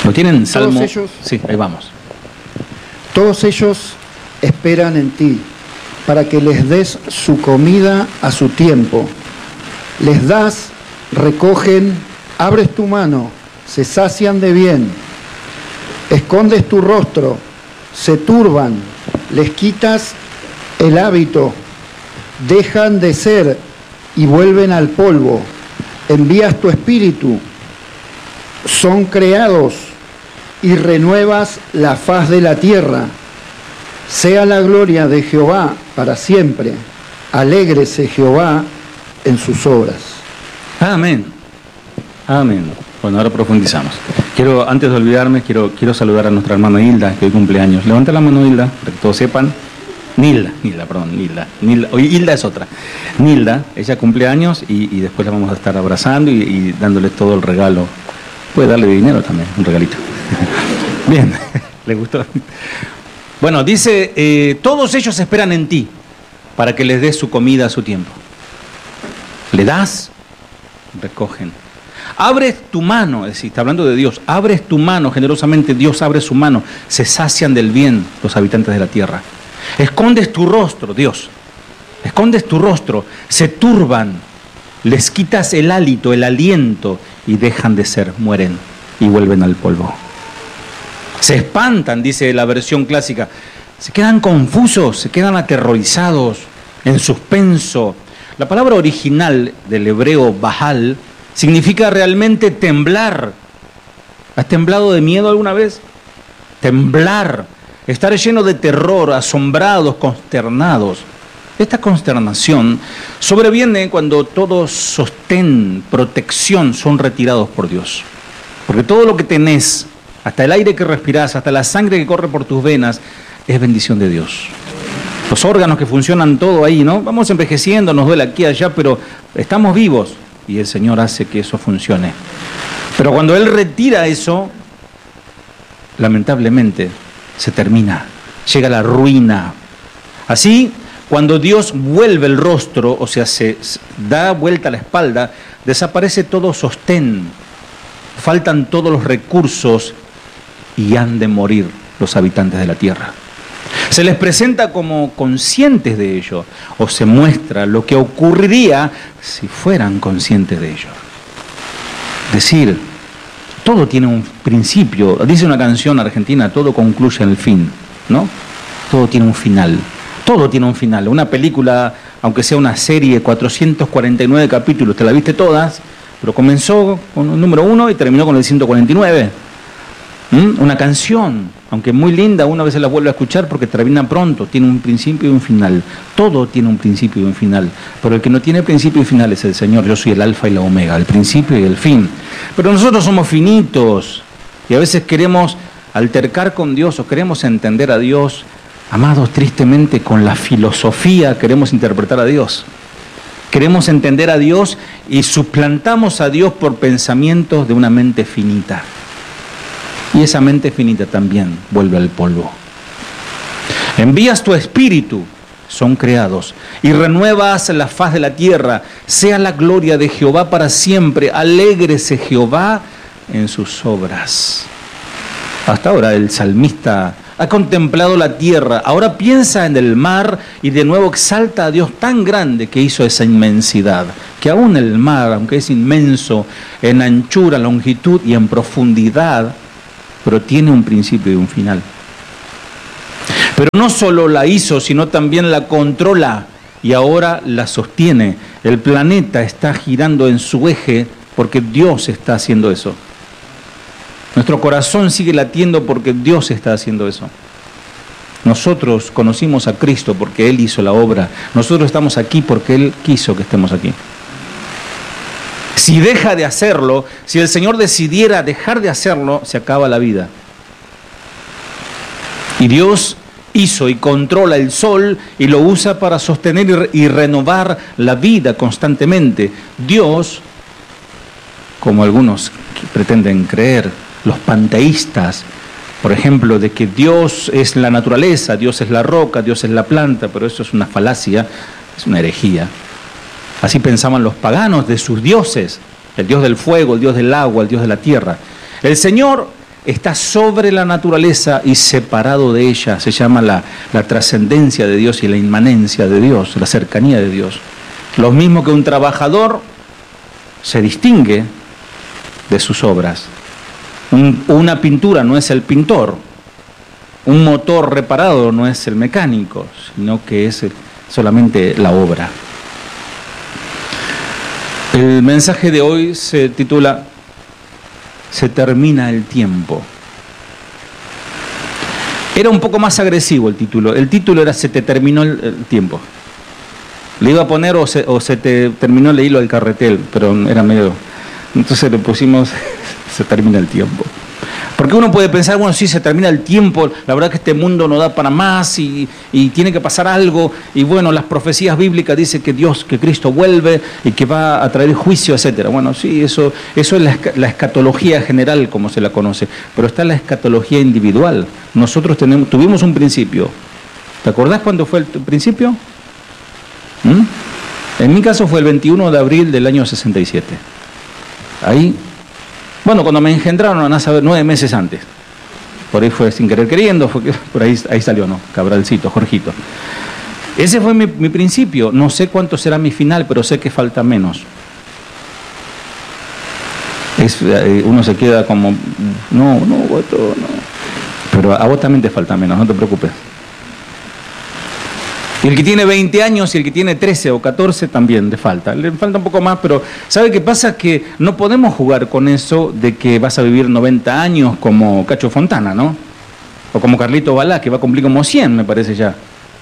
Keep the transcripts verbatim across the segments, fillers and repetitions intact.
¿Lo tienen? Salmo. Todos ellos, sí, ahí vamos. Todos ellos esperan en ti, para que les des su comida a su tiempo. Les das, recogen, abres tu mano, se sacian de bien. Escondes tu rostro, se turban, les quitas el hábito, dejan de ser y vuelven al polvo. Envías tu espíritu, son creados y renuevas la faz de la tierra. Sea la gloria de Jehová para siempre. Alégrese Jehová en sus obras. Amén. Amén. Bueno, ahora profundizamos. Quiero, antes de olvidarme, quiero, quiero saludar a nuestra hermana Hilda, que hoy cumple años. Levanta la mano, Hilda, para que todos sepan. Nilda, Nilda, perdón, Nilda. Nilda hoy Hilda es otra. Nilda, ella cumple años y, y después la vamos a estar abrazando y, y dándole todo el regalo. Puede darle dinero también, un regalito. Bien, ¿le gustó? Bueno, dice, eh, todos ellos esperan en ti para que les des su comida a su tiempo. Le das, recogen. Abres tu mano, es decir, está hablando de Dios, abres tu mano generosamente, Dios abre su mano, se sacian del bien los habitantes de la tierra. Escondes tu rostro, Dios, escondes tu rostro, se turban, les quitas el hálito, el aliento y dejan de ser, mueren y vuelven al polvo. Se espantan, dice la versión clásica, se quedan confusos, se quedan aterrorizados, en suspenso. La palabra original del hebreo Bahal significa realmente temblar. ¿Has temblado de miedo alguna vez? Temblar, estar lleno de terror, asombrados, consternados. Esta consternación sobreviene cuando todo sostén, protección son retirados por Dios. Porque todo lo que tenés, hasta el aire que respirás, hasta la sangre que corre por tus venas, es bendición de Dios. Los órganos que funcionan todo ahí, ¿no? Vamos envejeciendo, nos duele aquí y allá, pero estamos vivos y el Señor hace que eso funcione. Pero cuando Él retira eso, lamentablemente se termina, llega la ruina. Así, cuando Dios vuelve el rostro, o sea, se da vuelta a la espalda, desaparece todo sostén, faltan todos los recursos y han de morir los habitantes de la tierra. Se les presenta como conscientes de ello, o se muestra lo que ocurriría si fueran conscientes de ello. Es decir, todo tiene un principio, dice una canción argentina, todo concluye en el fin, ¿no? Todo tiene un final, todo tiene un final. Una película, aunque sea una serie, cuatrocientos cuarenta y nueve capítulos, te la viste todas, pero comenzó con el número uno y terminó con el ciento cuarenta y nueve. ¿Mm? Una canción, aunque muy linda, una vez se la vuelve a escuchar porque termina pronto, tiene un principio y un final. Todo tiene un principio y un final, pero el que no tiene principio y final es el Señor. Yo soy el alfa y la omega, el principio y el fin. Pero nosotros somos finitos y a veces queremos altercar con Dios o queremos entender a Dios, amados, tristemente con la filosofía queremos interpretar a Dios. Queremos entender a Dios y suplantamos a Dios por pensamientos de una mente finita. Y esa mente finita también vuelve al polvo. Envías tu espíritu, son creados, y renuevas la faz de la tierra. Sea la gloria de Jehová para siempre. Alégrese Jehová en sus obras. Hasta ahora el salmista ha contemplado la tierra, ahora piensa en el mar y de nuevo exalta a Dios tan grande que hizo esa inmensidad, que aún el mar, aunque es inmenso en anchura, longitud y en profundidad, pero tiene un principio y un final. Pero no solo la hizo, sino también la controla y ahora la sostiene. El planeta está girando en su eje porque Dios está haciendo eso. Nuestro corazón sigue latiendo porque Dios está haciendo eso. Nosotros conocimos a Cristo porque Él hizo la obra. Nosotros estamos aquí porque Él quiso que estemos aquí. Si deja de hacerlo, si el Señor decidiera dejar de hacerlo, se acaba la vida. Y Dios hizo y controla el sol y lo usa para sostener y renovar la vida constantemente. Dios, como algunos pretenden creer, los panteístas, por ejemplo, de que Dios es la naturaleza, Dios es la roca, Dios es la planta, pero eso es una falacia, es una herejía. Así pensaban los paganos de sus dioses, el Dios del fuego, el Dios del agua, el Dios de la tierra. El Señor está sobre la naturaleza y separado de ella. Se llama la, la trascendencia de Dios y la inmanencia de Dios, la cercanía de Dios. Lo mismo que un trabajador se distingue de sus obras. Un, una pintura no es el pintor, un motor reparado no es el mecánico, sino que es solamente la obra. El mensaje de hoy se titula Se termina el tiempo. Era un poco más agresivo el título. El título era Se te terminó el, el tiempo. Le iba a poner o se, o se te terminó el hilo del carretel, pero era medio... Entonces le pusimos Se termina el tiempo. Porque uno puede pensar, bueno, sí, se termina el tiempo, la verdad que este mundo no da para más y, y tiene que pasar algo, y bueno, las profecías bíblicas dicen que Dios, que Cristo vuelve y que va a traer juicio, etcétera. Bueno, sí, eso, eso es la, la escatología general, como se la conoce, pero está la escatología individual. Nosotros tenemos, tuvimos un principio. ¿Te acordás cuándo fue el principio? ¿Mm? En mi caso fue el veintiuno de abril del año sesenta y siete. Ahí... Bueno, cuando me engendraron, a saber, nueve meses antes. Por ahí fue sin querer queriendo, fue, por ahí, ahí salió, ¿no? Cabralcito, Jorgito. Ese fue mi, mi principio. No sé cuánto será mi final, pero sé que falta menos. Es, uno se queda como, no, no, voto, no. Pero a vos también te falta menos, no te preocupes. Y el que tiene veinte años y el que tiene trece o catorce también le falta. Le falta un poco más, pero ¿sabe qué pasa? Que no podemos jugar con eso de que vas a vivir noventa años como Cacho Fontana, ¿no? O como Carlito Balá, que va a cumplir como cien, me parece ya.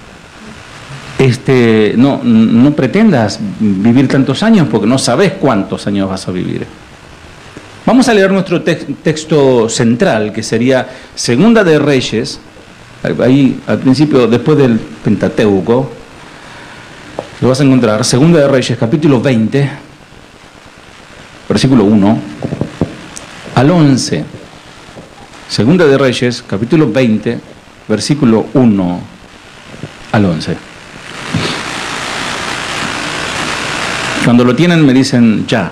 Este, no, no pretendas vivir tantos años porque no sabes cuántos años vas a vivir. Vamos a leer nuestro te- texto central, que sería Segunda de Reyes. Ahí al principio, después del Pentateuco, lo vas a encontrar, Segunda de Reyes, capítulo veinte, versículo uno al once. Segunda de Reyes, capítulo veinte, versículo uno al once. Cuando lo tienen me dicen ya.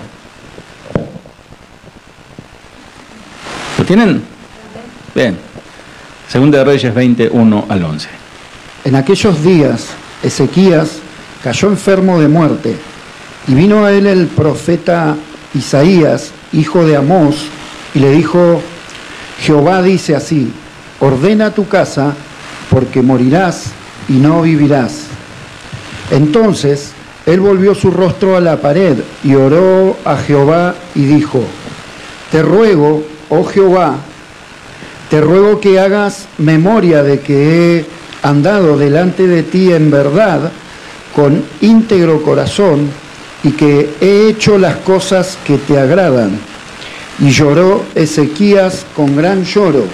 ¿Lo tienen? Bien. Segunda de Reyes veinte, uno al once. En aquellos días, Ezequías cayó enfermo de muerte, y vino a él el profeta Isaías, hijo de Amós, y le dijo: Jehová dice así, ordena tu casa, porque morirás y no vivirás. Entonces él volvió su rostro a la pared y oró a Jehová y dijo: Te ruego, oh Jehová, te ruego que hagas memoria de que he andado delante de ti en verdad, con íntegro corazón, y que he hecho las cosas que te agradan. Y lloró Ezequías con gran lloro.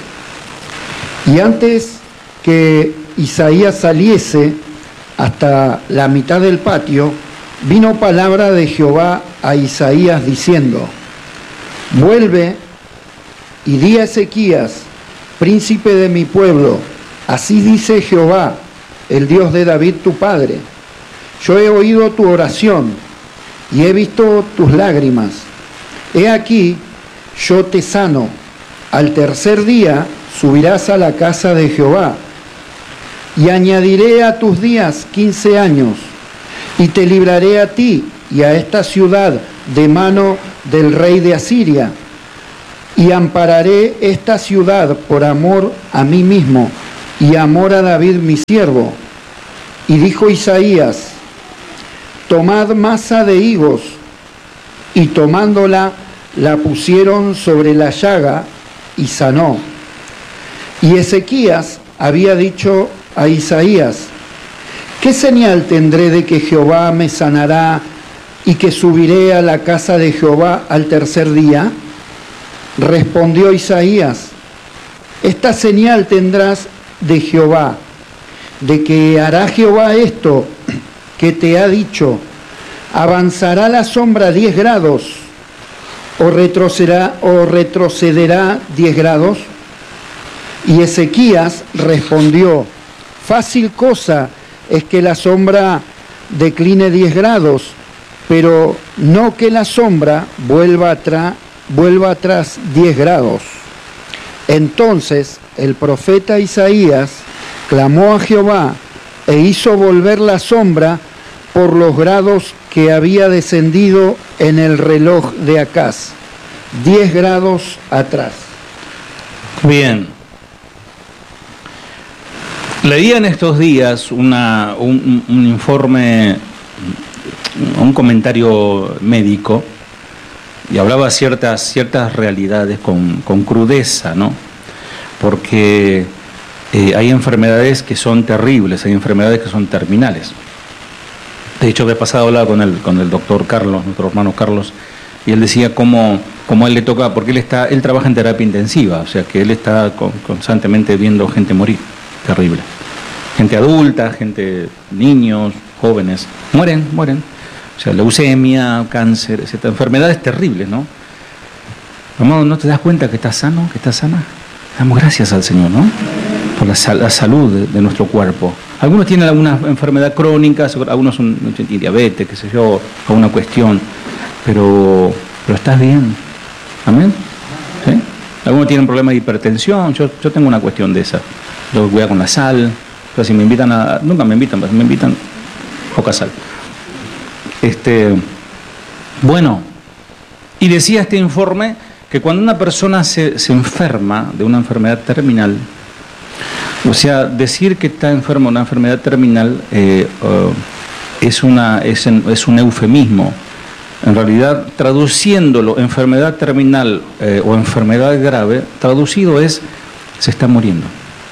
Y antes que Isaías saliese hasta la mitad del patio, vino palabra de Jehová a Isaías diciendo: Vuelve y di a Ezequías, príncipe de mi pueblo, así dice Jehová, el Dios de David tu padre: yo he oído tu oración y he visto tus lágrimas. He aquí, yo te sano. Al tercer día subirás a la casa de Jehová, y añadiré a tus días quince años, y te libraré a ti y a esta ciudad de mano del rey de Asiria, y ampararé esta ciudad por amor a mí mismo y amor a David mi siervo. Y dijo Isaías: tomad masa de higos, y tomándola la pusieron sobre la llaga y sanó. Y Ezequías había dicho a Isaías: ¿qué señal tendré de que Jehová me sanará y que subiré a la casa de Jehová al tercer día? Respondió Isaías: esta señal tendrás de Jehová, de que hará Jehová esto que te ha dicho: avanzará la sombra diez grados, o retrocederá, o retrocederá diez grados. Y Ezequías respondió: fácil cosa es que la sombra decline diez grados, pero no que la sombra vuelva atrás, vuelva atrás diez grados. Entonces el profeta Isaías clamó a Jehová e hizo volver la sombra por los grados que había descendido en el reloj de Acaz, diez grados atrás. Bien. Leía en estos días una, un, un informe, un comentario médico, y hablaba ciertas, ciertas realidades con, con crudeza, ¿no? Porque eh, hay enfermedades que son terribles, hay enfermedades que son terminales. De hecho, me he pasado a hablar con el, con el doctor Carlos, nuestro hermano Carlos, y él decía cómo, cómo a él le toca, porque él está, él trabaja en terapia intensiva, o sea que él está con, constantemente viendo gente morir, terrible. Gente adulta, gente, niños, jóvenes, mueren, mueren. O sea, leucemia, cáncer, etcétera. Enfermedades terribles, ¿no? Amado, ¿no te das cuenta que estás sano, que estás sana? Damos gracias al Señor, ¿no? Por la, sal, la salud de, de nuestro cuerpo. Algunos tienen alguna enfermedad crónica, algunos son diabetes, qué sé yo, alguna cuestión, pero, pero estás bien. ¿Amén? ¿Sí? Algunos tienen problemas de hipertensión, yo, yo tengo una cuestión de esa. Yo voy a con la sal, o sea, si me invitan a... Nunca me invitan, pero me invitan poca sal. Este, bueno, y decía este informe que cuando una persona se, se enferma de una enfermedad terminal, o sea, decir que está enfermo de una enfermedad terminal eh, uh, es, una, es, es un eufemismo. En realidad, traduciéndolo, enfermedad terminal eh, o enfermedad grave, traducido es, se está muriendo.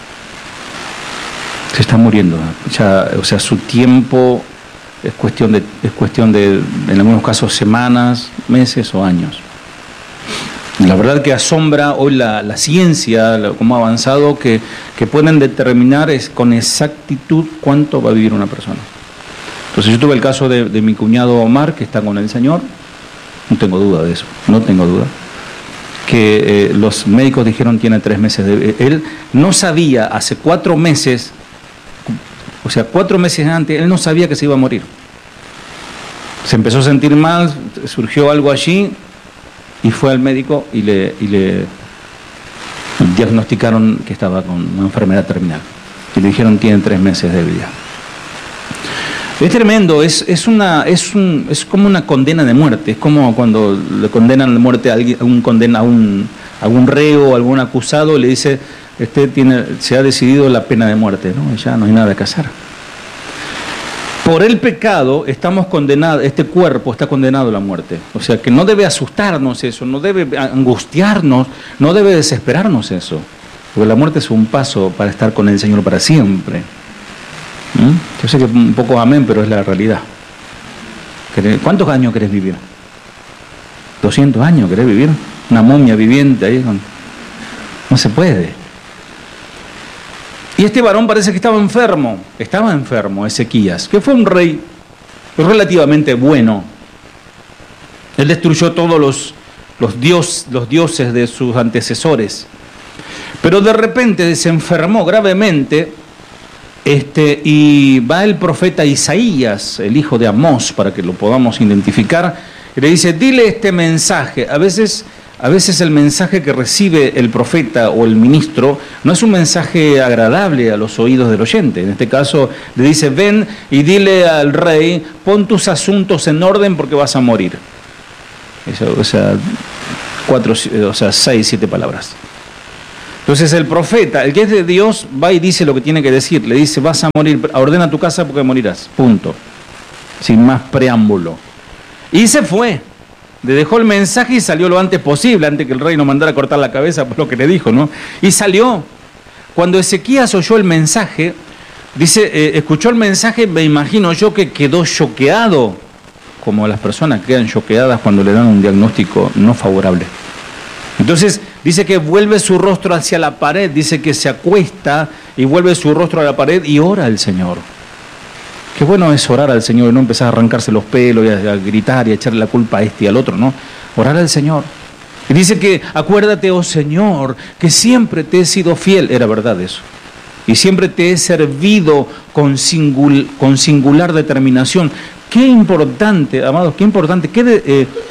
Se está muriendo. O sea, o sea su tiempo... Es cuestión de, es cuestión de, en algunos casos, semanas, meses o años. La verdad que asombra hoy la, la ciencia, la, cómo ha avanzado, que, que pueden determinar es, con exactitud cuánto va a vivir una persona. Entonces yo tuve el caso de, de mi cuñado Omar, que está con el Señor, no tengo duda de eso, no tengo duda, que eh, los médicos dijeron tiene tres meses de... Él no sabía hace cuatro meses... O sea, cuatro meses antes, él no sabía que se iba a morir. Se empezó a sentir mal, surgió algo allí, y fue al médico y le, y le diagnosticaron que estaba con una enfermedad terminal. Y le dijeron, tiene tres meses de vida. Es tremendo, es, es, una, es, un, es como una condena de muerte. Es como cuando le condenan de muerte a, alguien, a, un, condena, a, un, a un reo, a algún acusado, y le dice... Este tiene, se ha decidido la pena de muerte, ¿no? Ya no hay nada que hacer. Por el pecado estamos condenados, este cuerpo está condenado a la muerte. O sea que no debe asustarnos eso, no debe angustiarnos, no debe desesperarnos eso. Porque la muerte es un paso para estar con el Señor para siempre. ¿Mm? Yo sé que un poco amén, pero es la realidad. ¿Cuántos años querés vivir? ¿doscientos años querés vivir? Una momia viviente ahí. No se puede. Y este varón parece que estaba enfermo, estaba enfermo, Ezequías, que fue un rey relativamente bueno. Él destruyó todos los, los, dios, los dioses de sus antecesores, pero de repente se enfermó gravemente, este, y va el profeta Isaías, el hijo de Amós, para que lo podamos identificar, y le dice, dile este mensaje. A veces... A veces el mensaje que recibe el profeta o el ministro no es un mensaje agradable a los oídos del oyente. En este caso le dice, ven y dile al rey, pon tus asuntos en orden porque vas a morir. Eso, o sea, cuatro, o sea, seis, siete palabras. Entonces el profeta, el que es de Dios, va y dice lo que tiene que decir. Le dice, vas a morir, ordena tu casa porque morirás. Punto. Sin más preámbulo. Y se fue. Le dejó el mensaje y salió lo antes posible, antes que el rey no mandara a cortar la cabeza por lo que le dijo, ¿no? Y salió. Cuando Ezequías oyó el mensaje, dice, eh, escuchó el mensaje, me imagino yo que quedó choqueado, como las personas quedan choqueadas cuando le dan un diagnóstico no favorable. Entonces, dice que vuelve su rostro hacia la pared, dice que se acuesta y vuelve su rostro a la pared y ora al Señor. Qué bueno es orar al Señor y no empezar a arrancarse los pelos y a, a gritar y a echarle la culpa a este y al otro, ¿no? Orar al Señor. Y dice que, acuérdate, oh Señor, que siempre te he sido fiel. Era verdad eso. Y siempre te he servido con, singul, con singular determinación. Qué importante, amados, qué importante. Qué de, eh,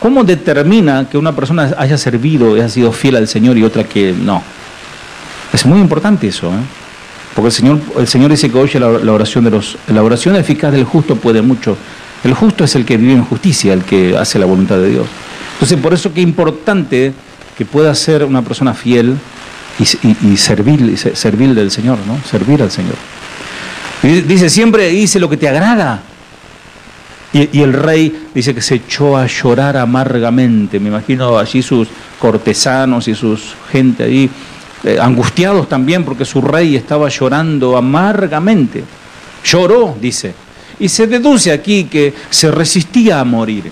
¿Cómo determina que una persona haya servido, haya sido fiel al Señor y otra que no? Es muy importante eso, ¿eh? Porque el Señor, el Señor dice que oye la, la oración de los, la oración eficaz del justo puede mucho. El justo es el que vive en justicia, el que hace la voluntad de Dios. Entonces, por eso que es importante que pueda ser una persona fiel y, y, y servir, y servir del Señor, ¿no? Servir al Señor. Y dice, siempre hice lo que te agrada. Y, y el rey dice que se echó a llorar amargamente. Me imagino allí sus cortesanos y sus gente ahí, eh, angustiados también porque su rey estaba llorando amargamente. Lloró, dice. Y se deduce aquí que se resistía a morir.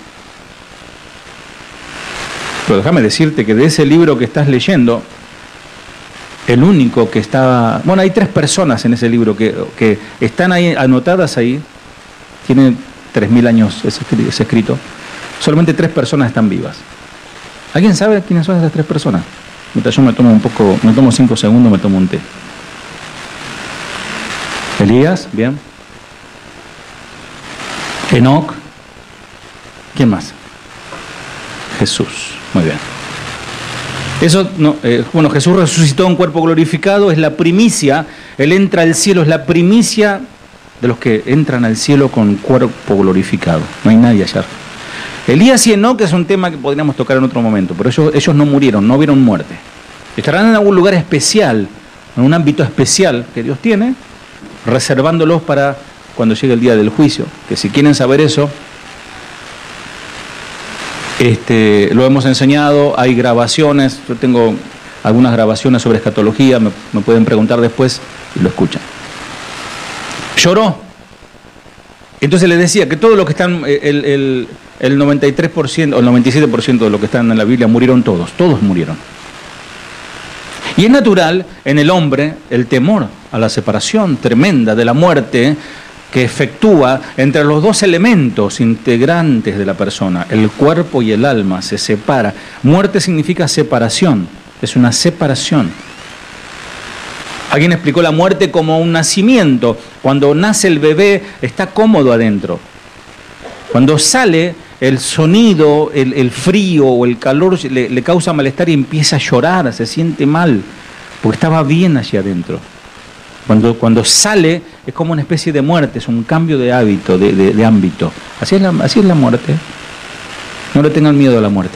Pero déjame decirte que de ese libro que estás leyendo, el único que estaba... Bueno, hay tres personas en ese libro que, que están ahí anotadas ahí. Tiene tres mil años ese escrito. Solamente tres personas están vivas. ¿Alguien sabe quiénes son esas tres personas? Mientras yo me tomo un poco, me tomo cinco segundos, me tomo un té. Elías, bien. Enoc. ¿Quién más? Jesús. Muy bien. Eso, no, eh, bueno, Jesús resucitó en cuerpo glorificado, es la primicia. Él entra al cielo, es la primicia de los que entran al cielo con cuerpo glorificado. No hay nadie allá. Elías y Enoc es un tema que podríamos tocar en otro momento, pero ellos, ellos no murieron, no vieron muerte. Estarán en algún lugar especial, en un ámbito especial que Dios tiene, reservándolos para cuando llegue el día del juicio. Que si quieren saber eso, este, lo hemos enseñado, hay grabaciones, yo tengo algunas grabaciones sobre escatología, me, me pueden preguntar después y lo escuchan. Lloró. Entonces les decía que todo lo que están, el, el, el noventa y tres por ciento o el noventa y siete por ciento de lo que están en la Biblia murieron todos, todos murieron. Y es natural en el hombre el temor a la separación tremenda de la muerte que efectúa entre los dos elementos integrantes de la persona, el cuerpo y el alma, se separa. Muerte significa separación, es una separación. Alguien explicó la muerte como un nacimiento. Cuando nace el bebé está cómodo adentro. Cuando sale, el sonido, el, el frío o el calor le, le causa malestar y empieza a llorar, se siente mal, porque estaba bien allí adentro. Cuando, cuando sale es como una especie de muerte, es un cambio de hábito, de, de, de ámbito. Así es, la, así es la muerte. No le tengan miedo a la muerte.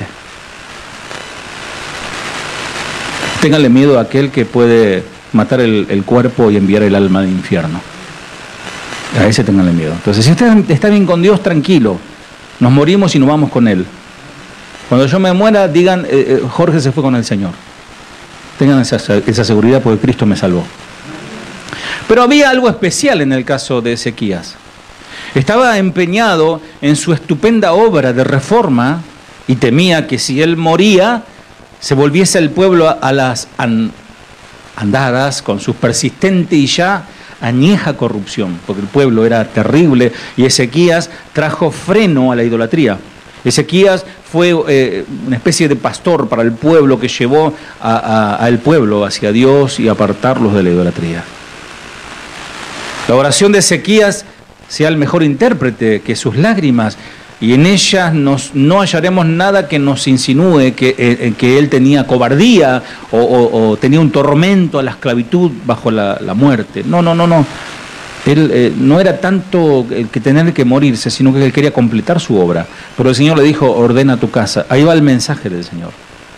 Ténganle miedo a aquel que puede matar el, el cuerpo y enviar el alma al infierno. A ese tenganle miedo. Entonces, si usted está bien con Dios, tranquilo. Nos morimos y nos vamos con Él. Cuando yo me muera, digan, eh, eh, Jorge se fue con el Señor. Tengan esa, esa seguridad porque Cristo me salvó. Pero había algo especial en el caso de Ezequías. Estaba empeñado en su estupenda obra de reforma y temía que si él moría, se volviese el pueblo a, a las an, andadas con su persistente y ya añeja corrupción, porque el pueblo era terrible y Ezequías trajo freno a la idolatría. Ezequías fue eh, una especie de pastor para el pueblo que llevó al pueblo hacia Dios y apartarlos de la idolatría. La oración de Ezequías sea el mejor intérprete que sus lágrimas, y en ellas nos, no hallaremos nada que nos insinúe que, eh, que él tenía cobardía o, o, o tenía un tormento a la esclavitud bajo la, la muerte. No, no, no, no. Él eh, no era tanto el que tener que morirse, sino que él quería completar su obra. Pero el Señor le dijo, ordena tu casa. Ahí va el mensaje del Señor.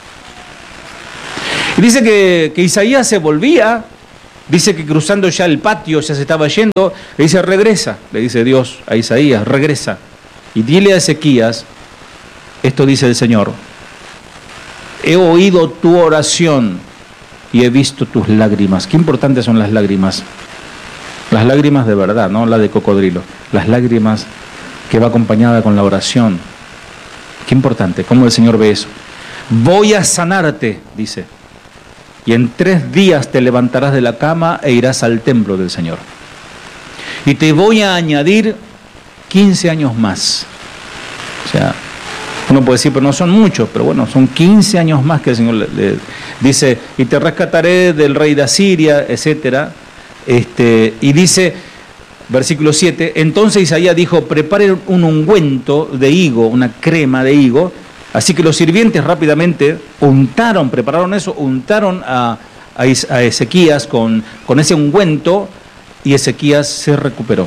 Y dice que, que Isaías se volvía, dice que cruzando ya el patio, ya se estaba yendo, le dice, regresa, le dice Dios a Isaías, regresa. Y dile a Ezequías, esto dice el Señor, he oído tu oración y he visto tus lágrimas. Qué importantes son las lágrimas. Las lágrimas de verdad, no la de cocodrilo. Las lágrimas que va acompañada con la oración. Qué importante, cómo el Señor ve eso. Voy a sanarte, dice. Y en tres días te levantarás de la cama e irás al templo del Señor. Y te voy a añadir quince años más. O sea, uno puede decir, pero no son muchos, pero bueno, son quince años más que el Señor le, le dice, y te rescataré del rey de Asiria, etcétera. Este, y dice, versículo siete, entonces Isaías dijo, prepare un ungüento de higo, una crema de higo, Así que los sirvientes rápidamente untaron, prepararon eso, untaron a, a, a Ezequías con, con ese ungüento y Ezequías se recuperó.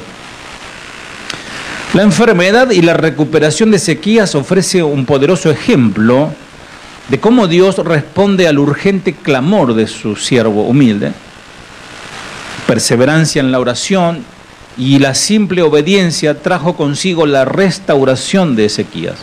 La enfermedad y la recuperación de Ezequías ofrece un poderoso ejemplo de cómo Dios responde al urgente clamor de su siervo humilde. Perseverancia en la oración y la simple obediencia trajo consigo la restauración de Ezequías.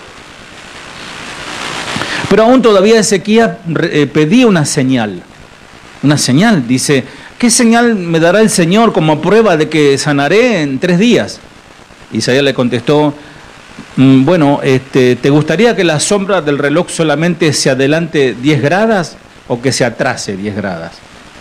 Pero aún todavía Ezequías eh, pedía una señal. Una señal, dice, ¿qué señal me dará el Señor como prueba de que sanaré en tres días? Isaías le contestó, bueno, este, ¿te gustaría que la sombra del reloj solamente se adelante diez gradas o que se atrase diez gradas?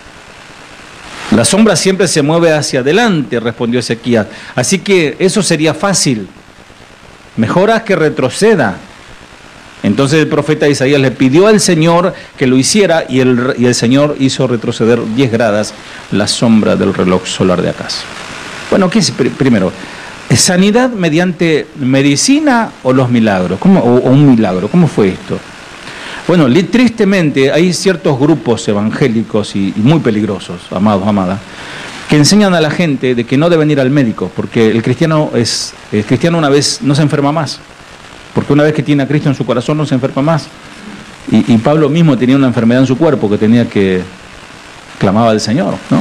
La sombra siempre se mueve hacia adelante, respondió Ezequías. Así que eso sería fácil. Mejor haz que retroceda. Entonces el profeta Isaías le pidió al Señor que lo hiciera y el, y el Señor hizo retroceder diez gradas la sombra del reloj solar de acaso. Bueno, ¿qué es primero? ¿Sanidad mediante medicina o los milagros? ¿Cómo, o, o un milagro? ¿Cómo fue esto? Bueno, tristemente hay ciertos grupos evangélicos y, y muy peligrosos, amados, amadas, que enseñan a la gente de que no deben ir al médico, porque el cristiano es el cristiano una vez no se enferma más, porque una vez que tiene a Cristo en su corazón no se enferma más. Y, y Pablo mismo tenía una enfermedad en su cuerpo que tenía que clamaba al Señor, ¿no?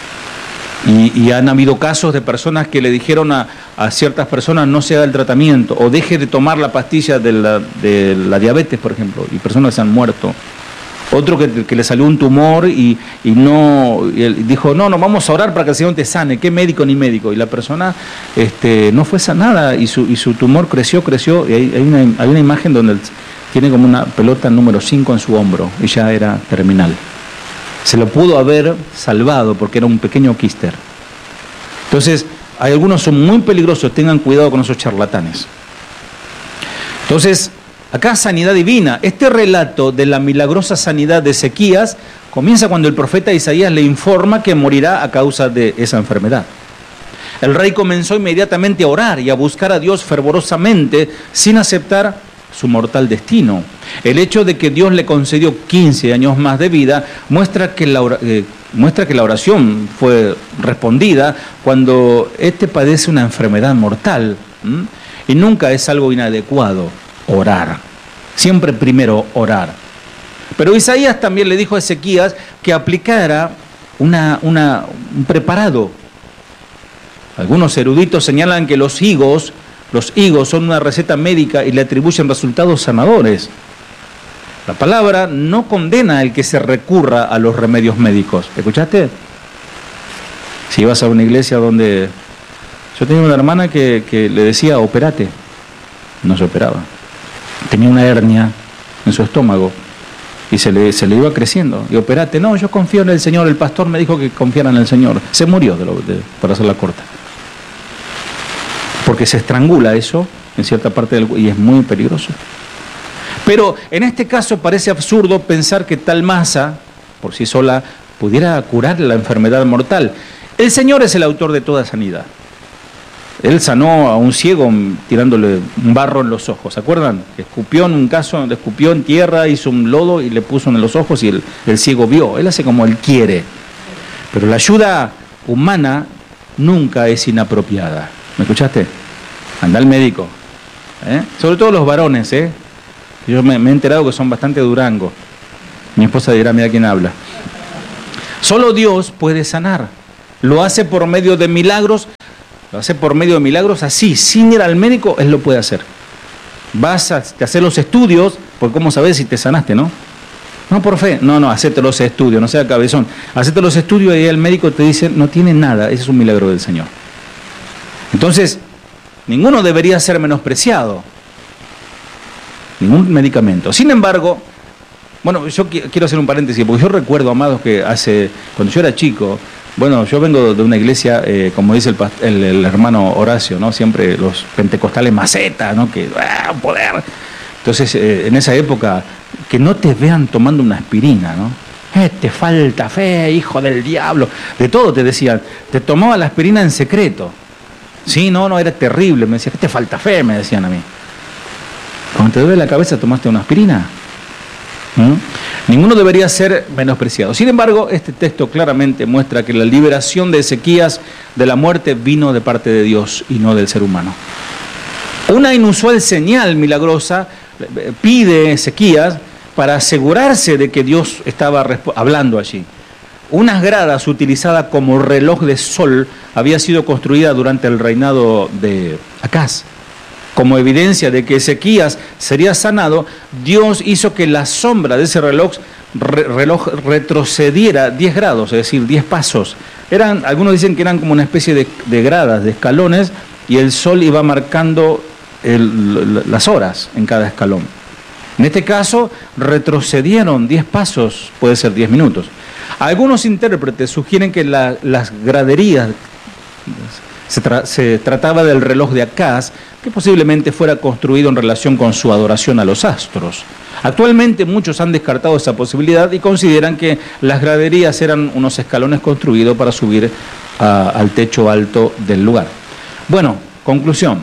Y, y han habido casos de personas que le dijeron a, a ciertas personas no se haga el tratamiento o deje de tomar la pastilla de la, de la diabetes, por ejemplo, y personas se han muerto. Otro que, que le salió un tumor y, y no y él dijo, no, no, vamos a orar para que el Señor te sane, ¿qué médico ni médico? Y la persona este, no fue sanada y su, y su tumor creció, creció, y hay, hay, una, hay una imagen donde él tiene como una pelota número cinco en su hombro y ya era terminal. Se lo pudo haber salvado porque era un pequeño quíster. Entonces, hay algunos son muy peligrosos, tengan cuidado con esos charlatanes. Entonces, acá sanidad divina. Este relato de la milagrosa sanidad de Ezequías comienza cuando el profeta Isaías le informa que morirá a causa de esa enfermedad. El rey comenzó inmediatamente a orar y a buscar a Dios fervorosamente sin aceptar su mortal destino. El hecho de que Dios le concedió quince años más de vida muestra que la, eh, muestra que la oración fue respondida cuando éste padece una enfermedad mortal. ¿m? Y nunca es algo inadecuado orar. Siempre primero orar. Pero Isaías también le dijo a Ezequías que aplicara una, una, un preparado. Algunos eruditos señalan que los higos Los higos son una receta médica y le atribuyen resultados sanadores. La palabra no condena al que se recurra a los remedios médicos. ¿Escuchaste? Si ibas a una iglesia donde... Yo tenía una hermana que, que le decía, operate. No se operaba. Tenía una hernia en su estómago y se le, se le iba creciendo. Y operate. No, yo confío en el Señor. El pastor me dijo que confiara en el Señor. Se murió, de lo, de, para hacerla corta. Porque se estrangula eso en cierta parte del y es muy peligroso. Pero en este caso parece absurdo pensar que tal masa, por sí sola, pudiera curar la enfermedad mortal. El Señor es el autor de toda sanidad. Él sanó a un ciego tirándole un barro en los ojos, ¿se acuerdan? Escupió en un caso, le escupió en tierra, hizo un lodo y le puso en los ojos y el, el ciego vio. Él hace como Él quiere. Pero la ayuda humana nunca es inapropiada. ¿Me escuchaste? Anda al médico. ¿eh? Sobre todo los varones, ¿eh? Yo me, me he enterado que son bastante durangos. Mi esposa dirá, mira quién habla. Solo Dios puede sanar. Lo hace por medio de milagros. Lo hace por medio de milagros así, sin ir al médico, Él lo puede hacer. Vas a hacer los estudios, porque ¿cómo sabes si te sanaste, no? No por fe. No, no, hacete los estudios, no sea cabezón. Hacete los estudios y el médico te dice, no tiene nada. Ese es un milagro del Señor. Entonces, ninguno debería ser menospreciado. Ningún medicamento. Sin embargo, bueno, yo quiero hacer un paréntesis, porque yo recuerdo, amados, que hace, cuando yo era chico, bueno, yo vengo de una iglesia, eh, como dice el, el, el hermano Horacio, ¿no? Siempre los pentecostales maceta, ¿no? Que, ¡ah, poder! Entonces, eh, en esa época, que no te vean tomando una aspirina, ¿no? Eh, te falta fe, hijo del diablo. De todo te decían. Te tomaba la aspirina en secreto. Sí, no, no, era terrible. Me decían, ¿qué te falta fe? Me decían a mí. Cuando te duele la cabeza, ¿tomaste una aspirina? ¿Mm? Ninguno debería ser menospreciado. Sin embargo, este texto claramente muestra que la liberación de Ezequías de la muerte vino de parte de Dios y no del ser humano. Una inusual señal milagrosa pide Ezequías para asegurarse de que Dios estaba hablando allí. Unas gradas utilizadas como reloj de sol había sido construida durante el reinado de Acaz. Como evidencia de que Ezequías sería sanado, Dios hizo que la sombra de ese reloj, re, reloj retrocediera diez grados, es decir, diez pasos. Eran, algunos dicen que eran como una especie de, de gradas, de escalones, y el sol iba marcando el, las horas en cada escalón. En este caso, retrocedieron diez pasos, puede ser diez minutos. Algunos intérpretes sugieren que la, las graderías se, tra se trataba del reloj de Acaz, que posiblemente fuera construido en relación con su adoración a los astros. Actualmente muchos han descartado esa posibilidad y consideran que las graderías eran unos escalones construidos para subir a, al techo alto del lugar. Bueno, conclusión.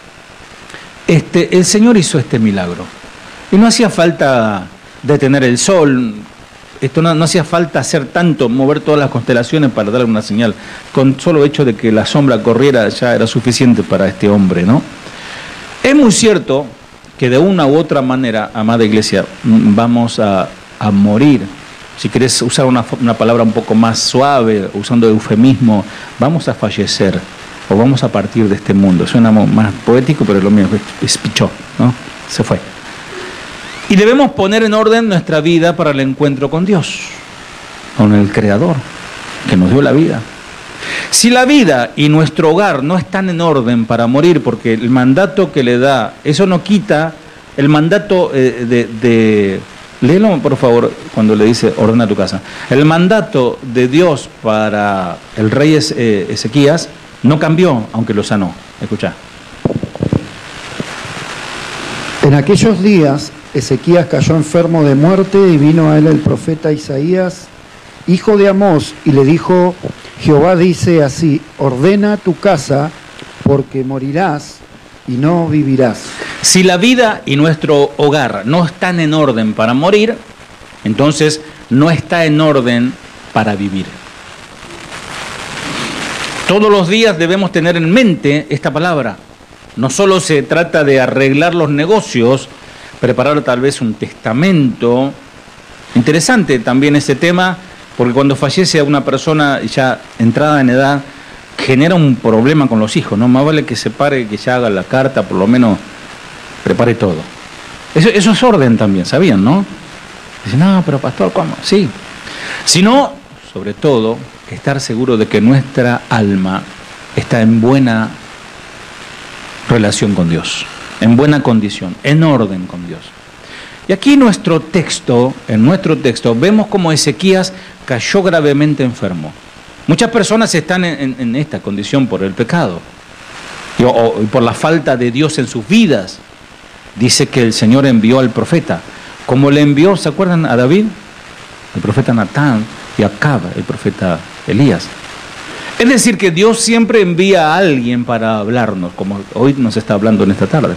Este, el Señor hizo este milagro. Y no hacía falta detener el sol, esto no, no hacía falta hacer tanto, mover todas las constelaciones para darle una señal. Con solo hecho de que la sombra corriera ya era suficiente para este hombre, ¿no? Es muy cierto que de una u otra manera, amada iglesia, vamos a, a morir. Si querés usar una, una palabra un poco más suave, usando eufemismo, vamos a fallecer o vamos a partir de este mundo. Suena más poético, pero es lo mío, es pichó, ¿no? Se fue. Y debemos poner en orden nuestra vida para el encuentro con Dios, con el Creador, que nos dio la vida. Si la vida y nuestro hogar no están en orden para morir, porque el mandato que le da, eso no quita el mandato eh, de, de... Léelo, por favor, cuando le dice, ordena tu casa. El mandato de Dios para el rey eh, Ezequías no cambió, aunque lo sanó. Escuchá. En aquellos días, Ezequías cayó enfermo de muerte y vino a él el profeta Isaías, hijo de Amós, y le dijo: Jehová dice así, ordena tu casa, porque morirás y no vivirás. Si la vida y nuestro hogar no están en orden para morir, entonces no está en orden para vivir. Todos los días debemos tener en mente esta palabra. No solo se trata de arreglar los negocios, preparar tal vez un testamento. Interesante también ese tema, porque cuando fallece una persona ya entrada en edad, genera un problema con los hijos, ¿no? Más vale que se pare, que ya haga la carta, por lo menos prepare todo. Eso, eso es orden también, ¿sabían, no? Dicen, no, pero pastor, ¿cómo? Sí. Sino, sobre todo, estar seguro de que nuestra alma está en buena relación con Dios, en buena condición, en orden con Dios. Y aquí nuestro texto, en nuestro texto, vemos cómo Ezequías cayó gravemente enfermo. Muchas personas están en, en, en esta condición por el pecado y, o, o por la falta de Dios en sus vidas. Dice que el Señor envió al profeta, como le envió, ¿se acuerdan a David? El profeta Natán, y a Acab, el profeta Elías. Es decir, que Dios siempre envía a alguien para hablarnos, como hoy nos está hablando en esta tarde.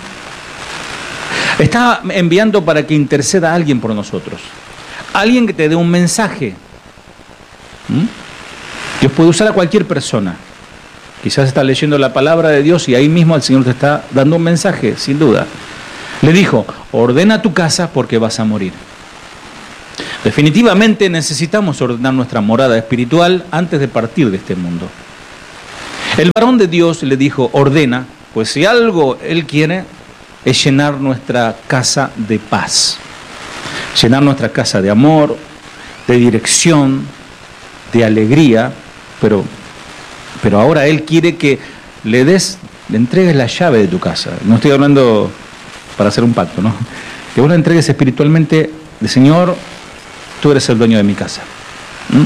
Está enviando para que interceda a alguien por nosotros. Alguien que te dé un mensaje. ¿Mm? Dios puede usar a cualquier persona. Quizás está leyendo la palabra de Dios y ahí mismo el Señor te está dando un mensaje, sin duda. Le dijo, ordena tu casa porque vas a morir. Definitivamente necesitamos ordenar nuestra morada espiritual antes de partir de este mundo. El varón de Dios le dijo, ordena, pues si algo Él quiere es llenar nuestra casa de paz, llenar nuestra casa de amor, de dirección, de alegría, pero, pero ahora Él quiere que le des, le entregues la llave de tu casa. No estoy hablando para hacer un pacto, ¿no? Que vos la entregues espiritualmente, de Señor, tú eres el dueño de mi casa. ¿Mm?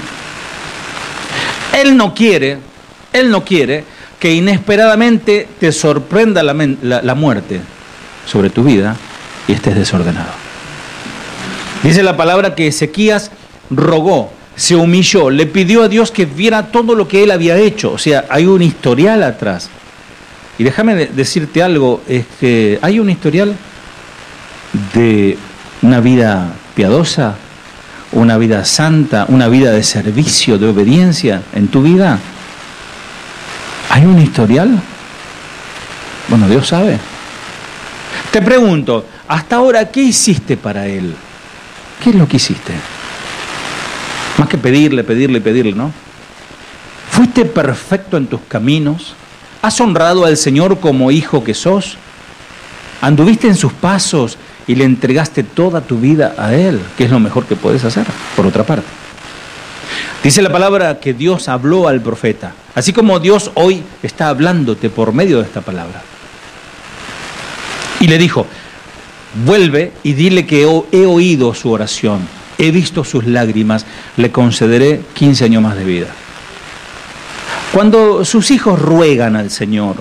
Él no quiere, Él no quiere que inesperadamente te sorprenda la, la, la muerte sobre tu vida y estés desordenado. Dice la palabra que Ezequías rogó, se humilló, le pidió a Dios que viera todo lo que él había hecho. O sea, hay un historial atrás. Y déjame decirte algo, este, hay un historial de una vida piadosa, una vida santa, una vida de servicio, de obediencia en tu vida? ¿Hay un historial? Bueno, Dios sabe. Te pregunto, hasta ahora, ¿qué hiciste para Él? ¿Qué es lo que hiciste? Más que pedirle, pedirle, pedirle, ¿no? ¿Fuiste perfecto en tus caminos? ¿Has honrado al Señor como hijo que sos? ¿Anduviste en sus pasos y le entregaste toda tu vida a Él? ¿Qué es lo mejor que puedes hacer, por otra parte? Dice la palabra que Dios habló al profeta, así como Dios hoy está hablándote por medio de esta palabra. Y le dijo, vuelve y dile que he oído su oración, he visto sus lágrimas, le concederé quince años más de vida. Cuando sus hijos ruegan al Señor,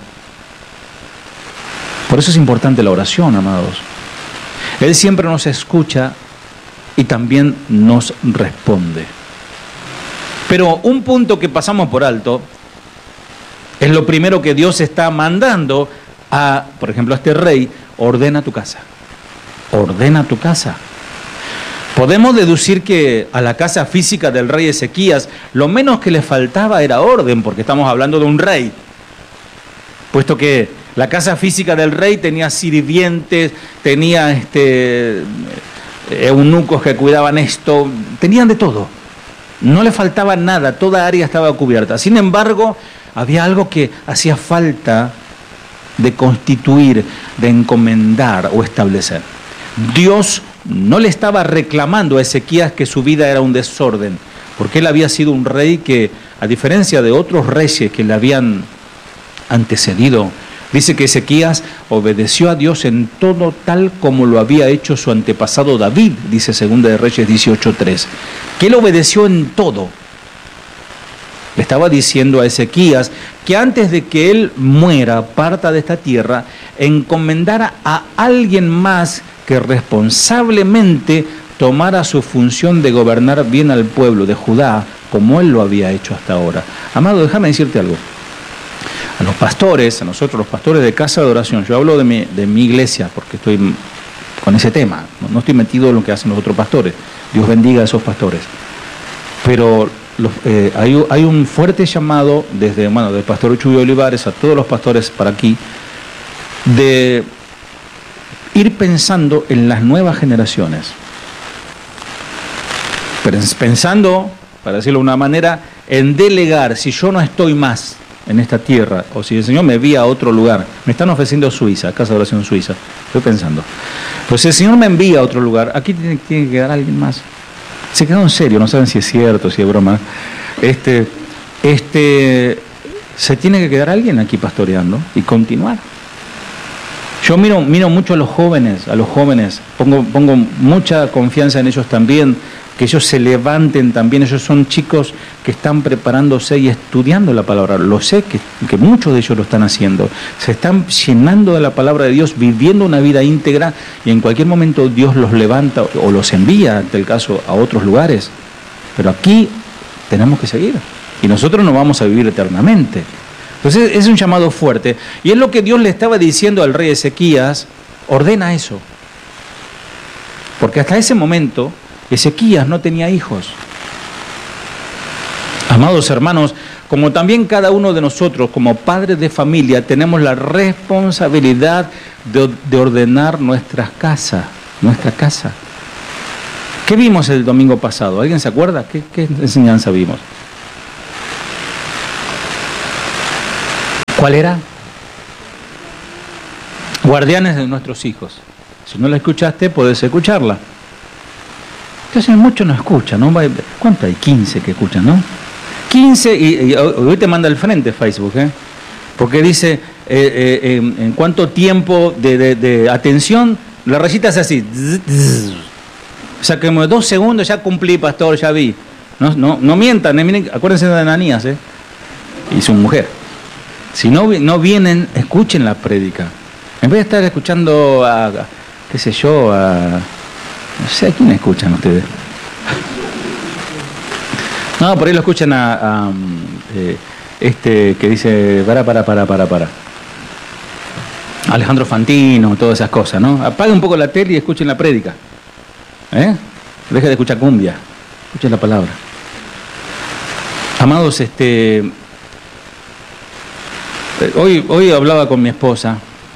por eso es importante la oración, amados, Él siempre nos escucha y también nos responde. Pero un punto que pasamos por alto es lo primero que Dios está mandando a, por ejemplo, a este rey: ordena tu casa, ordena tu casa. Podemos deducir que a la casa física del rey Ezequías lo menos que le faltaba era orden, porque estamos hablando de un rey, puesto que la casa física del rey tenía sirvientes, tenía este, eunucos que cuidaban esto, tenían de todo, no le faltaba nada, toda área estaba cubierta. Sin embargo, había algo que hacía falta de constituir, de encomendar o establecer. Dios no le estaba reclamando a Ezequías que su vida era un desorden, porque él había sido un rey que, a diferencia de otros reyes que le habían antecedido, dice que Ezequías obedeció a Dios en todo, tal como lo había hecho su antepasado David, dice Segunda de Reyes dieciocho tres, que él obedeció en todo. Le estaba diciendo a Ezequías que antes de que él muera, parta de esta tierra, encomendara a alguien más que responsablemente tomara su función de gobernar bien al pueblo de Judá, como él lo había hecho hasta ahora. Amado, déjame decirte algo. A los pastores, a nosotros los pastores de casa de oración, yo hablo de mi, de mi iglesia porque estoy con ese tema, no, no estoy metido en lo que hacen los otros pastores. Dios bendiga a esos pastores. Pero los, eh, hay, hay un fuerte llamado desde, bueno, del pastor Chuy Olivares a todos los pastores para aquí, de ir pensando en las nuevas generaciones. Pensando, para decirlo de una manera, en delegar. Si yo no estoy más en esta tierra, o si el Señor me envía a otro lugar, me están ofreciendo Suiza, Casa de Oración Suiza, estoy pensando, pues si el Señor me envía a otro lugar, aquí tiene, tiene que quedar alguien más. Se quedó en serio, no saben si es cierto, si es broma. Este, este, se tiene que quedar alguien aquí pastoreando y continuar. Yo miro, miro mucho a los jóvenes, a los jóvenes, pongo, pongo mucha confianza en ellos también, que ellos se levanten también. Ellos son chicos que están preparándose y estudiando la palabra. Lo sé que, que muchos de ellos lo están haciendo. Se están llenando de la palabra de Dios, viviendo una vida íntegra, y en cualquier momento Dios los levanta o los envía, ante el caso, a otros lugares. Pero aquí tenemos que seguir. Y nosotros no vamos a vivir eternamente. Entonces es un llamado fuerte. Y es lo que Dios le estaba diciendo al rey Ezequías: ordena eso. Porque hasta ese momento Ezequías no tenía hijos. Amados hermanos, como también cada uno de nosotros, como padres de familia, tenemos la responsabilidad de, de ordenar nuestras casas, nuestra casa. ¿Qué vimos el domingo pasado? ¿Alguien se acuerda? ¿Qué, qué enseñanza vimos? ¿Cuál era? Guardianes de nuestros hijos. Si no la escuchaste, puedes escucharla. Entonces muchos no escuchan, ¿no? ¿Cuánto hay? quince que escuchan, ¿no? quince, y, y hoy te manda al frente Facebook, ¿eh? Porque dice, eh, eh, en, en cuánto tiempo de, de, de atención, la rayita es así. O sea, que como dos segundos ya cumplí, pastor, ya vi. No, no, no mientan, ¿eh? Miren, acuérdense de Ananías, ¿eh? Y su mujer. Si no, no vienen, escuchen la prédica. En vez de estar escuchando a, a qué sé yo, a... no sé a quién escuchan ustedes. No, por ahí lo escuchan a, a eh, este que dice, para, para, para, para, para. Alejandro Fantino, todas esas cosas, ¿no? Apague un poco la tele y escuchen la prédica. ¿Eh? Deje de escuchar cumbia. Escuchen la palabra. Amados, este... Hoy, hoy hablaba con mi esposa.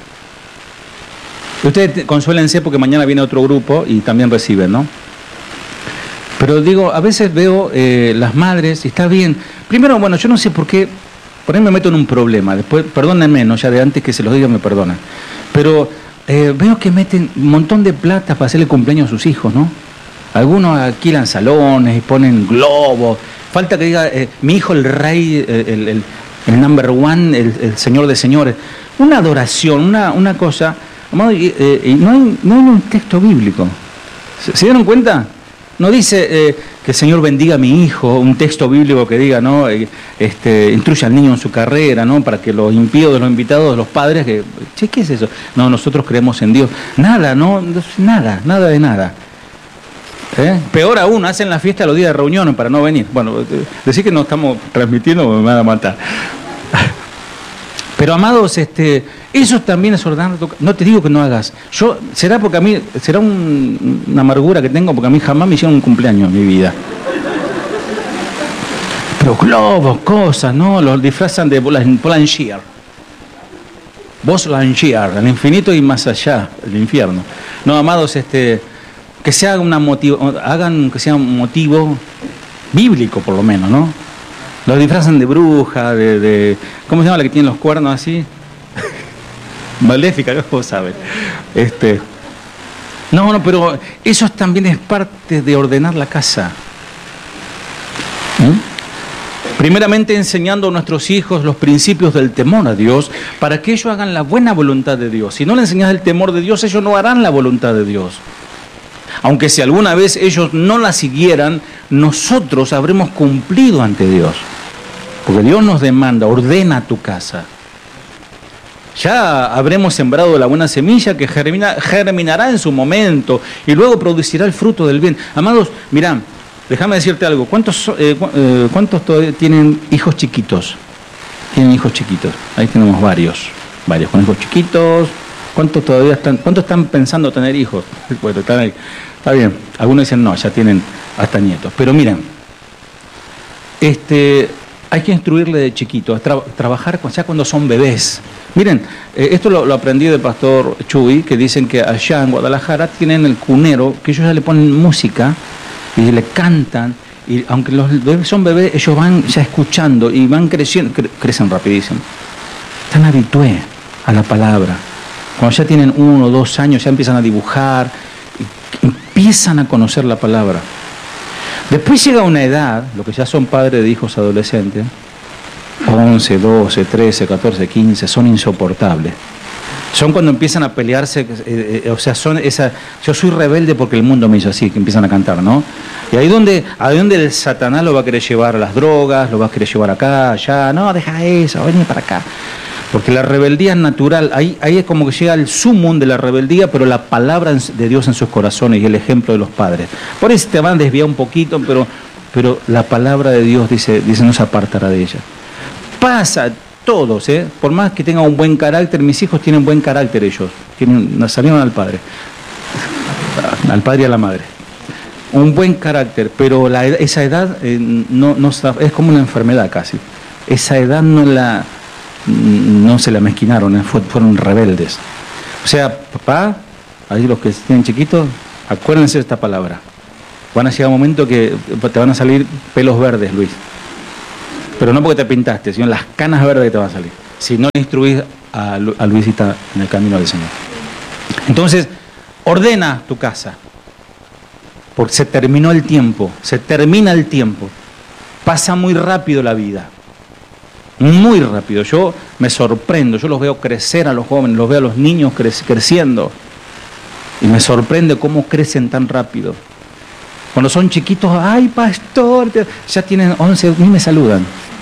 Ustedes consuélense porque mañana viene otro grupo y también reciben, ¿no? Pero digo, a veces veo eh, las madres y está bien. Primero, bueno, yo no sé por qué, por ahí me meto en un problema. Después, perdónenme, no, ya de antes que se los diga me perdonan. Pero eh, veo que meten un montón de plata para hacerle cumpleaños a sus hijos, ¿no? Algunos alquilan salones y ponen globos. Falta que diga, eh, mi hijo el rey, eh, el, el, el number one, el, el señor de señores. Una adoración, una, una cosa... Amado, y, eh, y no, hay, no hay un texto bíblico. ¿Se, ¿se dieron cuenta? No dice eh, que el Señor bendiga a mi hijo, un texto bíblico que diga, ¿no? Eh, este, instruya al niño en su carrera, ¿no? Para que los impíos de los invitados, de los padres, que, che, ¿qué es eso? No, nosotros creemos en Dios. Nada, no, nada, nada de nada. ¿Eh? Peor aún, hacen la fiesta los días de reuniones para no venir. Bueno, decir que no estamos transmitiendo me van a matar. Pero amados, este, eso también es ordenar. No te digo que no hagas. Yo, será porque a mí, será un, una amargura que tengo porque a mí jamás me hicieron un cumpleaños en mi vida. Pero globos, cosas, ¿no? Los disfrazan de Boulangier. Boulangier, el infinito y más allá, el infierno. No, amados, este, que se haga una motivo, hagan que sea un motivo bíblico por lo menos, ¿no? Los disfrazan de bruja, de, de... ¿Cómo se llama la que tiene los cuernos así? Maléfica, ¿cómo saben? Este, no, no, pero eso también es parte de ordenar la casa. ¿Mm? Primeramente enseñando a nuestros hijos los principios del temor a Dios para que ellos hagan la buena voluntad de Dios. Si no le enseñas el temor de Dios, ellos no harán la voluntad de Dios. Aunque si alguna vez ellos no la siguieran, nosotros habremos cumplido ante Dios. Porque Dios nos demanda, ordena tu casa. Ya habremos sembrado la buena semilla que germina, germinará en su momento y luego producirá el fruto del bien. Amados, mirá, déjame decirte algo. ¿Cuántos, eh, eh, ¿cuántos todavía tienen hijos chiquitos? Tienen hijos chiquitos. Ahí tenemos varios, varios con hijos chiquitos. ¿Cuántos todavía están, cuántos están pensando tener hijos? Bueno, están ahí. Está bien. Algunos dicen no, ya tienen hasta nietos. Pero miren, este, hay que instruirle de chiquitos, tra trabajar ya cuando son bebés. Miren, eh, esto lo, lo aprendí del pastor Chuy, que dicen que allá en Guadalajara tienen el cunero, que ellos ya le ponen música y le cantan, y aunque los bebés son bebés, ellos van ya escuchando y van creciendo, cre crecen rapidísimo. Están habitué a la palabra. Cuando ya tienen uno o dos años, ya empiezan a dibujar, empiezan a conocer la palabra. Después llega una edad, lo que ya son padres de hijos adolescentes, once, doce, trece, catorce, quince, son insoportables. Son cuando empiezan a pelearse, eh, eh, o sea, son esa, yo soy rebelde porque el mundo me hizo así, que empiezan a cantar, ¿no? Y ahí donde, ahí donde el Satanás lo va a querer llevar a las drogas, lo va a querer llevar acá, allá, no, deja eso, vení para acá. Porque la rebeldía es natural, ahí, ahí es como que llega el sumum de la rebeldía, pero la palabra de Dios en sus corazones y el ejemplo de los padres. Por eso te van a desviar un poquito, pero, pero la palabra de Dios dice, dice no se apartará de ella. Pasa todos, ¿eh? Por más que tengan un buen carácter, mis hijos tienen buen carácter ellos, tienen, salieron al padre, al padre y a la madre. Un buen carácter, pero la, esa edad eh, no, no es como una enfermedad casi. Esa edad no la... no se la mezquinaron, fueron rebeldes. O sea, papá, ahí los que tienen chiquitos, acuérdense de esta palabra. Van a llegar un momento que te van a salir pelos verdes, Luis. Pero no porque te pintaste, sino las canas verdes que te van a salir. Si no le instruís a, a Luisita en el camino del Señor. Entonces, ordena tu casa. Porque se terminó el tiempo, se termina el tiempo. Pasa muy rápido la vida. Muy rápido, yo me sorprendo, yo los veo crecer a los jóvenes, los veo a los niños cre creciendo y me sorprende cómo crecen tan rápido. Cuando son chiquitos, ay pastor, ya tienen once, ni me saludan.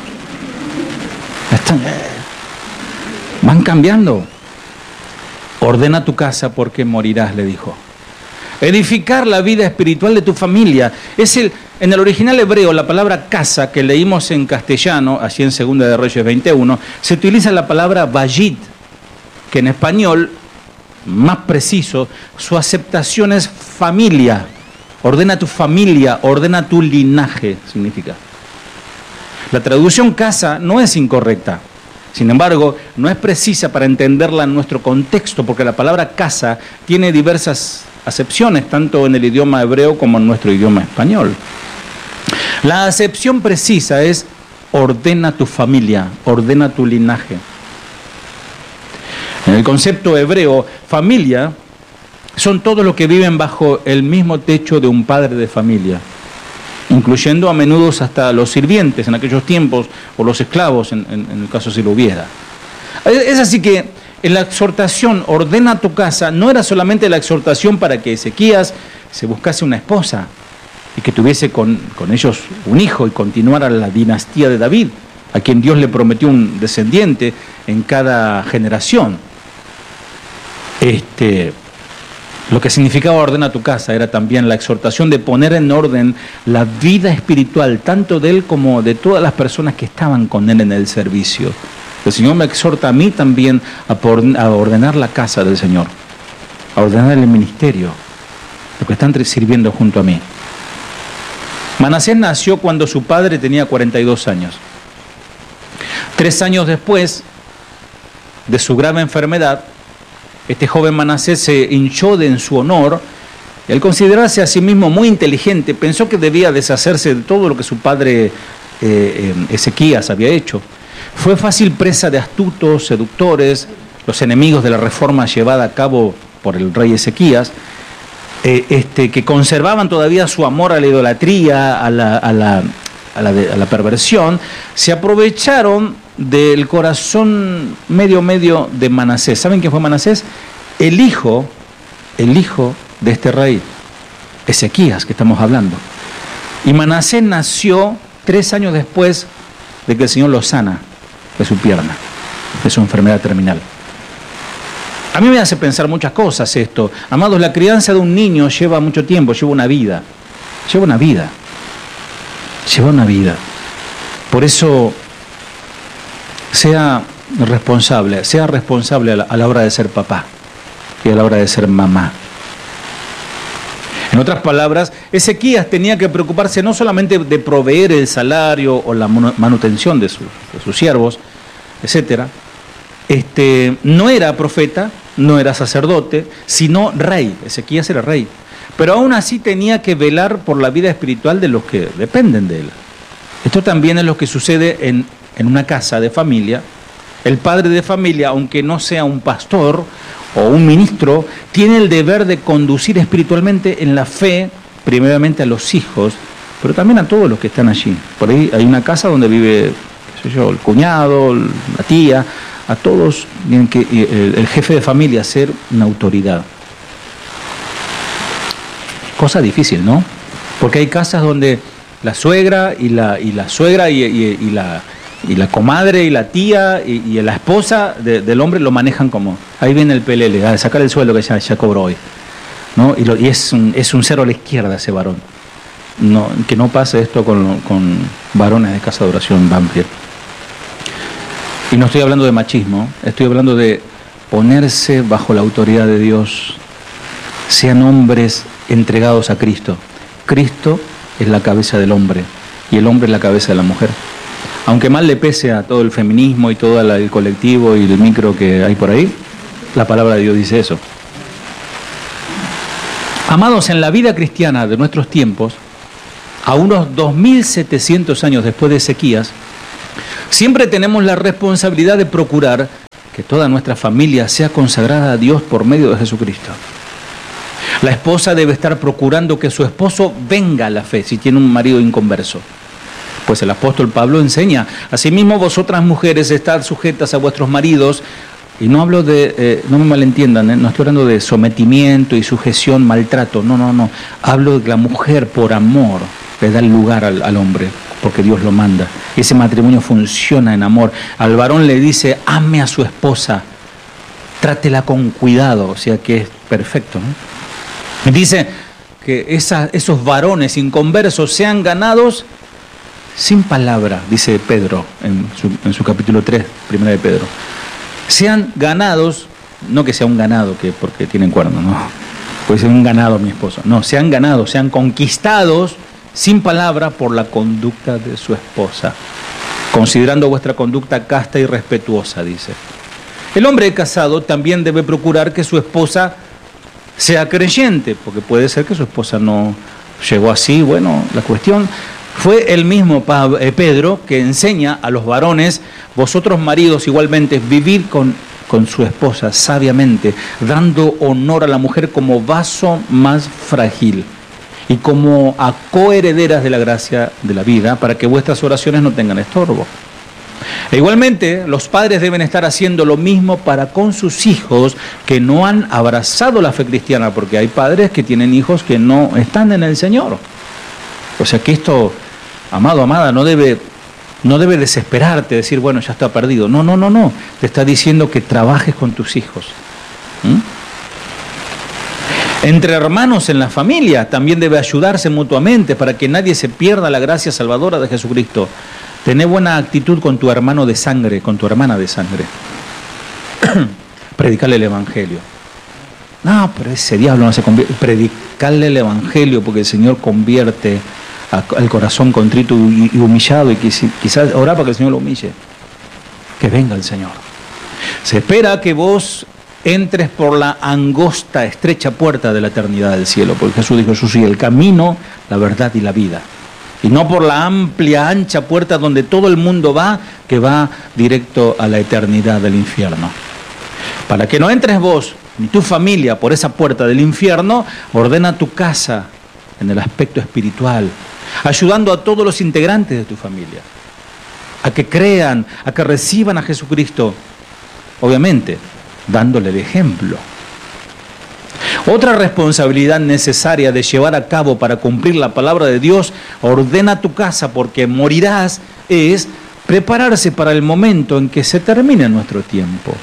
Están, eh, van cambiando. Ordena tu casa porque morirás, le dijo. Edificar la vida espiritual de tu familia. Es el, en el original hebreo, la palabra casa que leímos en castellano, allí en Segunda de Reyes veintiuno, se utiliza la palabra bayit, que en español, más preciso, su aceptación es familia. Ordena tu familia, ordena tu linaje, significa. La traducción casa no es incorrecta. Sin embargo, no es precisa para entenderla en nuestro contexto, porque la palabra casa tiene diversas acepciones, tanto en el idioma hebreo como en nuestro idioma español. La acepción precisa es ordena tu familia, ordena tu linaje. En el concepto hebreo, familia son todos los que viven bajo el mismo techo de un padre de familia, incluyendo a menudo hasta los sirvientes en aquellos tiempos, o los esclavos en, en, en el caso si lo hubiera. Es así que en la exhortación ordena tu casa no era solamente la exhortación para que Ezequías se buscase una esposa y que tuviese con, con ellos un hijo y continuara la dinastía de David, a quien Dios le prometió un descendiente en cada generación. Este... Lo que significaba ordena tu casa era también la exhortación de poner en orden la vida espiritual, tanto de él como de todas las personas que estaban con él en el servicio. El Señor me exhorta a mí también a, por, a ordenar la casa del Señor, a ordenar el ministerio, lo que están sirviendo junto a mí. Manasés nació cuando su padre tenía cuarenta y dos años. Tres años después de su grave enfermedad, este joven Manasés se hinchó de en su honor. Y al considerarse a sí mismo muy inteligente, pensó que debía deshacerse de todo lo que su padre eh, eh, Ezequías había hecho. Fue fácil presa de astutos seductores, los enemigos de la reforma llevada a cabo por el rey Ezequías, eh, este, que conservaban todavía su amor a la idolatría, a la, a la, a la, de, a la perversión. Se aprovecharon del corazón medio medio de Manasés. ¿Saben quién fue Manasés? El hijo, el hijo de este rey, Ezequías, que estamos hablando. Y Manasés nació tres años después de que el Señor lo sana de su pierna, de su enfermedad terminal. A mí me hace pensar muchas cosas esto. Amados, la crianza de un niño lleva mucho tiempo, lleva una vida. Lleva una vida. Lleva una vida. Por eso, sea responsable, sea responsable a la, a la hora de ser papá y a la hora de ser mamá. En otras palabras, Ezequías tenía que preocuparse no solamente de proveer el salario o la manutención de sus, de sus siervos, etcétera. Este, no era profeta, no era sacerdote, sino rey. Ezequías era rey. Pero aún así tenía que velar por la vida espiritual de los que dependen de él. Esto también es lo que sucede en, en una casa de familia. El padre de familia, aunque no sea un pastor o un ministro, tiene el deber de conducir espiritualmente en la fe, primeramente a los hijos, pero también a todos los que están allí. Por ahí hay una casa donde vive, qué sé yo, el cuñado, la tía, a todos tienen que el, el jefe de familia ser una autoridad. Cosa difícil, ¿no? Porque hay casas donde la suegra y la, y la suegra y, y, y la... y la comadre y la tía y, y la esposa de, del hombre lo manejan como, ahí viene el P L L, a sacar el sueldo que ya, ya cobró hoy, ¿no? Y, lo, y es, un, es un cero a la izquierda ese varón. No, que no pase esto con, con varones de casa de oración Banfield. Y no estoy hablando de machismo, estoy hablando de ponerse bajo la autoridad de Dios. Sean hombres entregados a Cristo. Cristo es la cabeza del hombre y el hombre es la cabeza de la mujer. Aunque mal le pese a todo el feminismo y todo el colectivo y el micro que hay por ahí, la palabra de Dios dice eso. Amados, en la vida cristiana de nuestros tiempos, a unos dos mil setecientos años después de Ezequías, siempre tenemos la responsabilidad de procurar que toda nuestra familia sea consagrada a Dios por medio de Jesucristo. La esposa debe estar procurando que su esposo venga a la fe si tiene un marido inconverso. Pues el apóstol Pablo enseña, asimismo vosotras mujeres estad sujetas a vuestros maridos, y no hablo de, eh, no me malentiendan, eh, no estoy hablando de sometimiento y sujeción, maltrato, no, no, no, hablo de que la mujer por amor le da el lugar al, al hombre, porque Dios lo manda, y ese matrimonio funciona en amor. Al varón le dice, ame a su esposa, trátela con cuidado, o sea que es perfecto, ¿no? Dice que esa, esos varones inconversos sean ganados sin palabra, dice Pedro en su, en su capítulo tres, primera de Pedro. Sean ganados no que sea un ganado, que porque tienen cuernos, no. Puede ser un ganado mi esposo. No, sean ganados, sean conquistados sin palabra por la conducta de su esposa, considerando vuestra conducta casta y respetuosa, dice. El hombre casado también debe procurar que su esposa sea creyente, porque puede ser que su esposa no llegó así. Bueno, la cuestión fue el mismo Pedro que enseña a los varones, vosotros maridos igualmente, vivir con, con su esposa sabiamente, dando honor a la mujer como vaso más frágil y como a coherederas de la gracia de la vida, para que vuestras oraciones no tengan estorbo. E igualmente, los padres deben estar haciendo lo mismo para con sus hijos que no han abrazado la fe cristiana, porque hay padres que tienen hijos que no están en el Señor. O sea que esto, amado, amada, no debe, no debe desesperarte, decir, bueno, ya está perdido. No, no, no, no. Te está diciendo que trabajes con tus hijos. ¿Mm? Entre hermanos en la familia también debe ayudarse mutuamente para que nadie se pierda la gracia salvadora de Jesucristo. Tené buena actitud con tu hermano de sangre, con tu hermana de sangre. Predicarle el Evangelio. No, pero ese diablo no se convierte. Predicarle el Evangelio, porque el Señor convierte a, al corazón contrito y, y humillado, y quizás orar para que el Señor lo humille. Que venga el Señor. Se espera que vos entres por la angosta, estrecha puerta de la eternidad del cielo, porque Jesús dijo, yo soy el camino, la verdad y la vida. Y no por la amplia, ancha puerta donde todo el mundo va, que va directo a la eternidad del infierno. Para que no entres vos ni tu familia por esa puerta del infierno, ordena tu casa en el aspecto espiritual, ayudando a todos los integrantes de tu familia, a que crean, a que reciban a Jesucristo, obviamente, dándole el ejemplo. Otra responsabilidad necesaria de llevar a cabo para cumplir la palabra de Dios, ordena tu casa porque morirás, es prepararse para el momento en que se termine nuestro tiempo.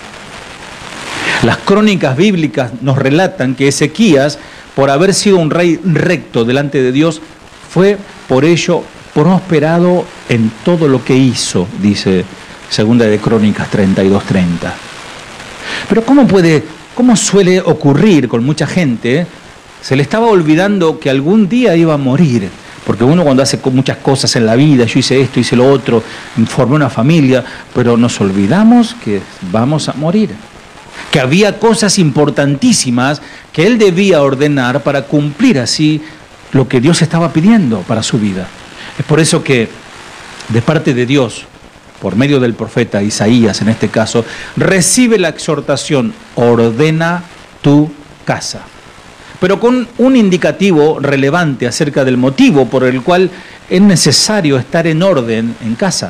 Las crónicas bíblicas nos relatan que Ezequías, por haber sido un rey recto delante de Dios, fue por ello prosperado en todo lo que hizo, dice Segunda de Crónicas treinta y dos treinta. Pero ¿cómo puede, cómo suele ocurrir con mucha gente? Se le estaba olvidando que algún día iba a morir. Porque uno cuando hace muchas cosas en la vida, yo hice esto, hice lo otro, formé una familia, pero nos olvidamos que vamos a morir. Que había cosas importantísimas que él debía ordenar para cumplir así lo que Dios estaba pidiendo para su vida. Es por eso que de parte de Dios, por medio del profeta Isaías en este caso, recibe la exhortación, ordena tu casa. Pero con un indicativo relevante acerca del motivo por el cual es necesario estar en orden en casa.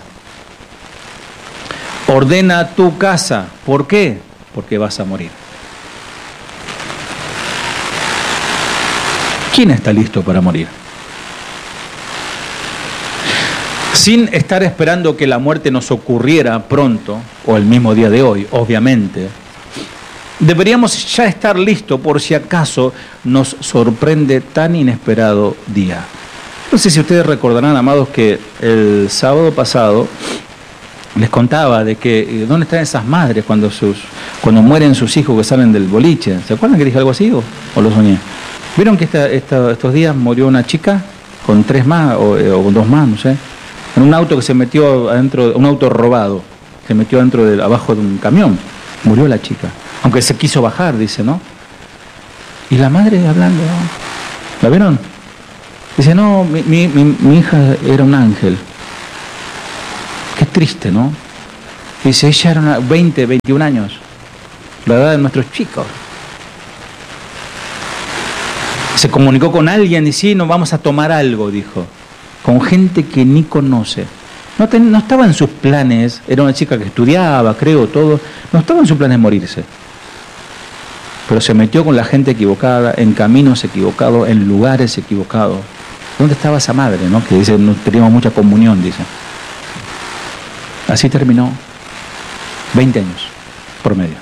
Ordena tu casa. ¿Por qué? Porque vas a morir. ¿Quién está listo para morir? Sin estar esperando que la muerte nos ocurriera pronto, o el mismo día de hoy, obviamente, deberíamos ya estar listos por si acaso nos sorprende tan inesperado día. No sé si ustedes recordarán, amados, que el sábado pasado les contaba de que dónde están esas madres cuando sus cuando mueren sus hijos que salen del boliche. ¿Se acuerdan que dije algo así o, o lo soñé? ¿Vieron que esta, esta, estos días murió una chica con tres más o, o con dos más, no sé? En un auto que se metió adentro, un auto robado, se metió adentro de, abajo de un camión. Murió la chica. Aunque se quiso bajar, dice, ¿no? Y la madre hablando, ¿no? ¿La vieron? Dice, no, mi, mi, mi, mi hija era un ángel. Qué triste, ¿no? Dice, ella era una, veinte, veintiún años. La edad de nuestros chicos. Se comunicó con alguien y sí, nos vamos a tomar algo, dijo. Con gente que ni conoce. No, ten, no estaba en sus planes, era una chica que estudiaba, creo, todo. No estaba en sus planes morirse. Pero se metió con la gente equivocada, en caminos equivocados, en lugares equivocados. ¿Dónde estaba esa madre, no? Que dice, no teníamos mucha comunión, dice. Así terminó. veinte años, promedio.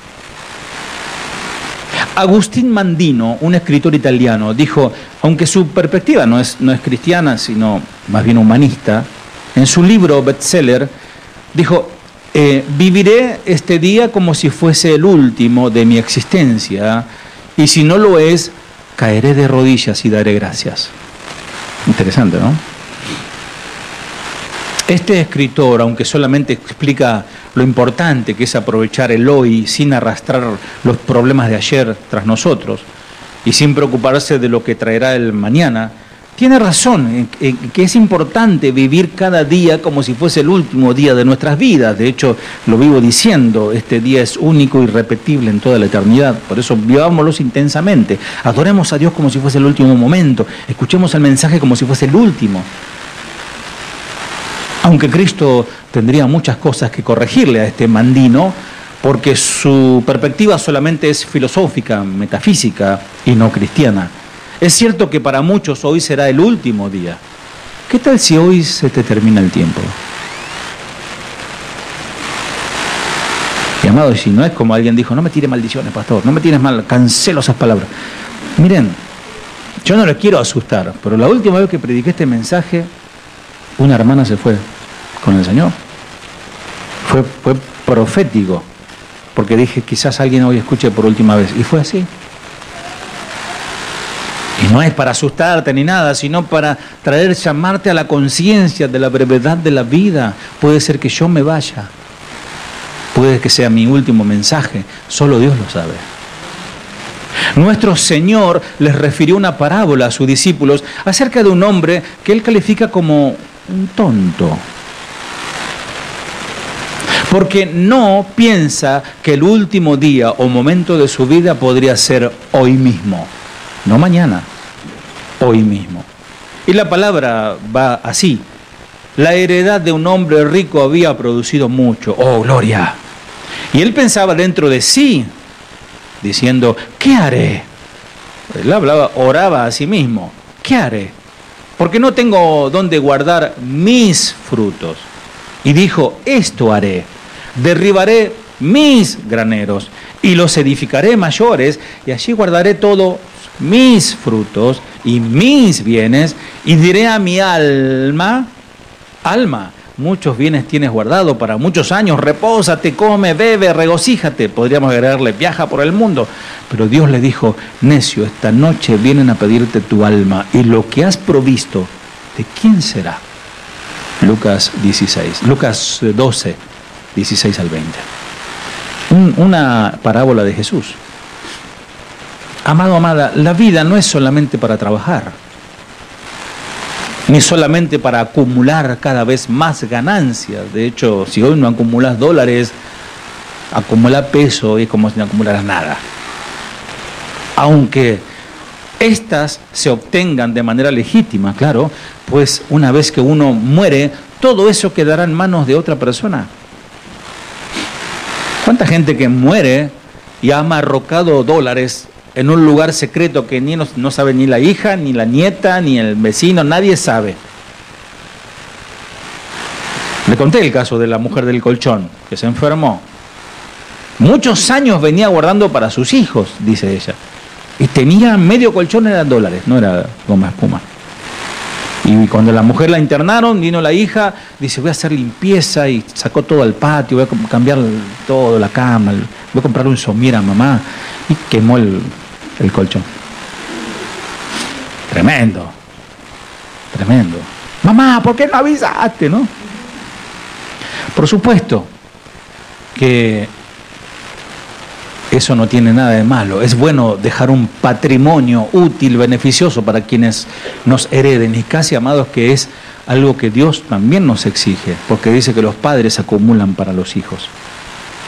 Agustín Mandino, un escritor italiano, dijo, aunque su perspectiva no es, no es cristiana, sino más bien humanista, en su libro bestseller, dijo, Eh, viviré este día como si fuese el último de mi existencia, y si no lo es, caeré de rodillas y daré gracias. Interesante, ¿no? Este escritor, aunque solamente explica lo importante que es aprovechar el hoy sin arrastrar los problemas de ayer tras nosotros y sin preocuparse de lo que traerá el mañana, tiene razón en que es importante vivir cada día como si fuese el último día de nuestras vidas. De hecho, lo vivo diciendo, este día es único y irrepetible en toda la eternidad. Por eso vivámoslos intensamente. Adoremos a Dios como si fuese el último momento. Escuchemos el mensaje como si fuese el último. Aunque Cristo tendría muchas cosas que corregirle a este mandino, porque su perspectiva solamente es filosófica, metafísica y no cristiana. Es cierto que para muchos hoy será el último día. ¿Qué tal si hoy se te termina el tiempo? Y amado, si no es como alguien dijo, no me tire maldiciones, pastor, no me tires mal, cancelo esas palabras. Miren, yo no les quiero asustar, pero la última vez que prediqué este mensaje, una hermana se fue con el Señor. Fue, fue profético, porque dije, quizás alguien hoy escuche por última vez, y fue así. Y no es para asustarte ni nada, sino para traer, llamarte a la conciencia de la brevedad de la vida. Puede ser que yo me vaya, puede que sea mi último mensaje, solo Dios lo sabe. Nuestro Señor les refirió una parábola a sus discípulos acerca de un hombre que Él califica como un tonto, porque no piensa que el último día o momento de su vida podría ser hoy mismo. No mañana, hoy mismo. Y la palabra va así. La heredad de un hombre rico había producido mucho. ¡Oh, gloria! Y él pensaba dentro de sí, diciendo, ¿qué haré? Él hablaba, oraba a sí mismo. ¿Qué haré? Porque no tengo dónde guardar mis frutos. Y dijo, esto haré. Derribaré mis graneros y los edificaré mayores, y allí guardaré todo mis frutos y mis bienes, y diré a mi alma, alma, muchos bienes tienes guardado para muchos años, repósate, come, bebe, regocíjate. Podríamos agregarle, viaja por el mundo. Pero Dios le dijo, necio, esta noche vienen a pedirte tu alma, y lo que has provisto, ¿de quién será? Lucas dieciséis, Lucas doce, dieciséis al veinte. Un, una parábola de Jesús. Amado, amada, la vida no es solamente para trabajar, ni solamente para acumular cada vez más ganancias. De hecho, si hoy no acumulas dólares, acumula peso y es como si no acumularas nada. Aunque estas se obtengan de manera legítima, claro, pues una vez que uno muere, todo eso quedará en manos de otra persona. ¿Cuánta gente que muere y ha amarrocado dólares en un lugar secreto que ni no, no sabe ni la hija, ni la nieta, ni el vecino, nadie sabe? Le conté el caso de la mujer del colchón, que se enfermó. Muchos años venía guardando para sus hijos, dice ella. Y tenía medio colchón, eran dólares, no era goma espuma. Y cuando la mujer la internaron, vino la hija, dice, voy a hacer limpieza, y sacó todo al patio, voy a cambiar todo, la cama, voy a comprar un somier a mamá, y quemó el, el colchón. Tremendo, tremendo. Mamá, ¿por qué no avisaste, no? Por supuesto que eso no tiene nada de malo. Es bueno dejar un patrimonio útil, beneficioso para quienes nos hereden. Y casi, amados, que es algo que Dios también nos exige, porque dice que los padres acumulan para los hijos.